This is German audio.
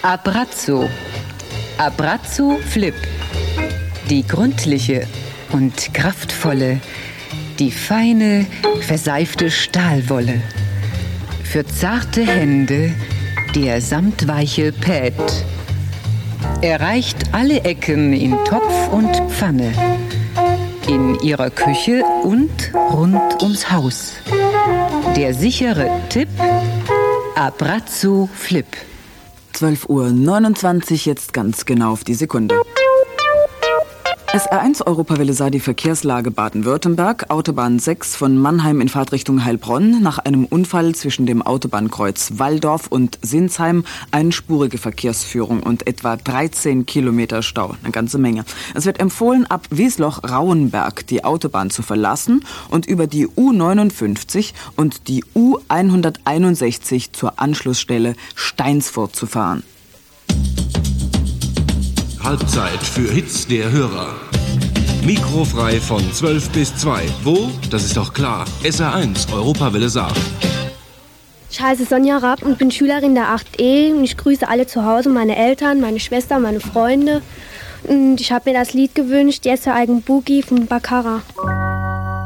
Abbraccio. Abbraccio Flip. Die gründliche und kraftvolle, die feine, verseifte Stahlwolle. Für zarte Hände der samtweiche Pad. Er reicht alle Ecken in Topf und Pfanne. In ihrer Küche und rund ums Haus. Der sichere Tipp: Abbraccio Flip. 12:29 Uhr, jetzt ganz genau auf die Sekunde. SR1 Europawelle sah die Verkehrslage Baden-Württemberg, Autobahn 6 von Mannheim in Fahrtrichtung Heilbronn. Nach einem Unfall zwischen dem Autobahnkreuz Walldorf und Sinsheim einspurige Verkehrsführung und etwa 13 Kilometer Stau, eine ganze Menge. Es wird empfohlen, ab Wiesloch-Rauenberg die Autobahn zu verlassen und über die U59 und die U161 zur Anschlussstelle Steinsfurt zu fahren. Halbzeit für Hits der Hörer. Mikrofrei von 12 bis 2. Wo? Das ist doch klar. SR1 Europawelle Saar. Ich heiße Sonja Rapp und bin Schülerin der 8E und ich grüße alle zu Hause, meine Eltern, meine Schwester, meine Freunde. Und ich habe mir das Lied gewünscht, Yes, Eigen Boogie von Baccara.